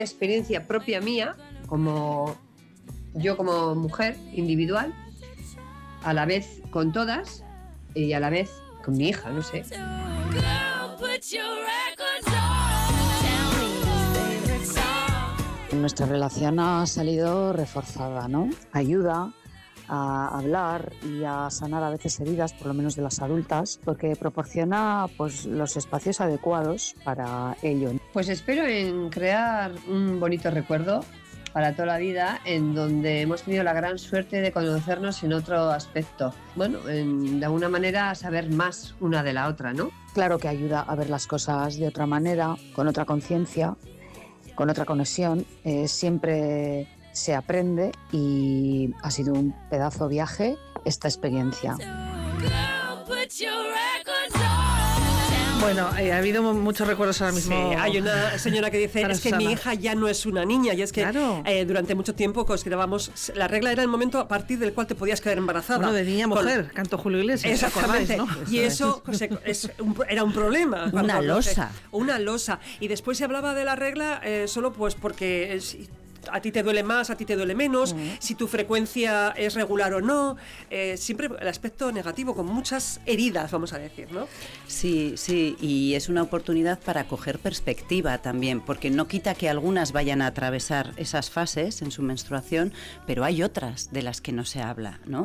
experiencia propia mía, como yo como mujer individual, a la vez con todas y a la vez con mi hija, no sé. Nuestra relación ha salido reforzada, ¿no? Ayuda a hablar y a sanar a veces heridas, por lo menos de las adultas, porque proporciona pues los espacios adecuados para ello. Pues espero en crear un bonito recuerdo para toda la vida, en donde hemos tenido la gran suerte de conocernos en otro aspecto. Bueno, de alguna manera saber más una de la otra, ¿no? Claro que ayuda a ver las cosas de otra manera, con otra conciencia, con otra conexión. Siempre se aprende y ha sido un pedazo viaje esta experiencia. Bueno, ha habido muchos recuerdos ahora mismo. Sí, hay una señora que dice, es que mi hija ya no es una niña, y es que claro, durante mucho tiempo considerábamos, la regla era el momento a partir del cual te podías quedar embarazada. Bueno, de niña a mujer, cantó Julio Iglesias. Exactamente, ¿no? Y eso pues, era un problema. Una losa. Una losa. Y después se hablaba de la regla solo pues porque... a ti te duele más, a ti te duele menos, si tu frecuencia es regular o no, siempre el aspecto negativo, con muchas heridas, vamos a decir, ¿no? Sí, y es una oportunidad para coger perspectiva también, porque no quita que algunas vayan a atravesar esas fases en su menstruación, pero hay otras de las que no se habla, ¿no?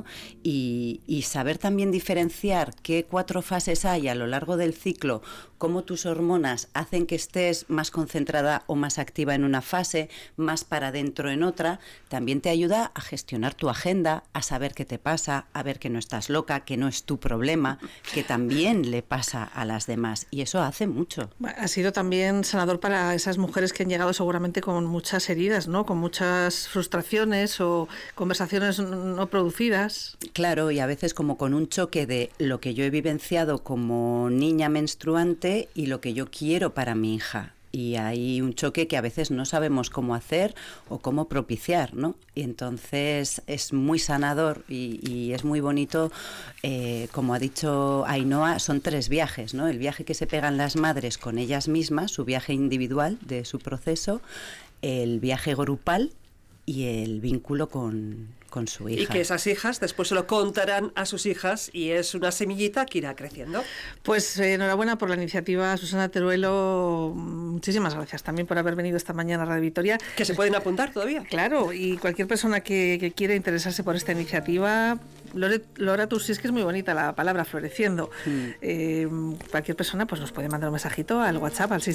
Y saber también diferenciar qué 4 fases hay a lo largo del ciclo, cómo tus hormonas hacen que estés más concentrada o más activa en una fase, más para adentro en otra, también te ayuda a gestionar tu agenda, a saber qué te pasa, a ver que no estás loca, que no es tu problema, que también le pasa a las demás, y eso hace mucho. Ha sido también sanador para esas mujeres que han llegado seguramente con muchas heridas, ¿no? Con muchas frustraciones o conversaciones no producidas. Claro, y a veces como con un choque de lo que yo he vivenciado como niña menstruante y lo que yo quiero para mi hija. Y hay un choque que a veces no sabemos cómo hacer o cómo propiciar, ¿no? Y entonces es muy sanador y es muy bonito, como ha dicho Ainhoa, son 3 viajes, ¿no? El viaje que se pegan las madres con ellas mismas, su viaje individual de su proceso, el viaje grupal y el vínculo con su hija. Y que esas hijas después se lo contarán a sus hijas, y es una semillita que irá creciendo. Pues enhorabuena por la iniciativa, Susana Teruelo. Muchísimas gracias también por haber venido esta mañana a Radio Vitoria. Que se pueden apuntar todavía. Claro, y cualquier persona que quiera interesarse por esta iniciativa, Loratus, es que es muy bonita la palabra, floreciendo. Cualquier persona pues nos puede mandar un mensajito al WhatsApp al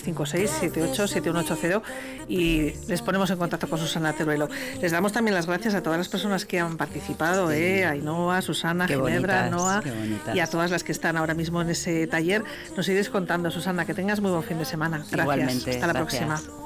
656-787180 y les ponemos en contacto con Susana Teruelo. Les damos también las gracias a todas las personas que han participado, a Ainhoa, Susana, qué Ginebra, bonitas, Noa, qué y a todas las que están ahora mismo en ese taller. Nos iréis contando, Susana, que tengas muy buen fin de semana. Gracias. Igualmente, hasta la gracias. próxima.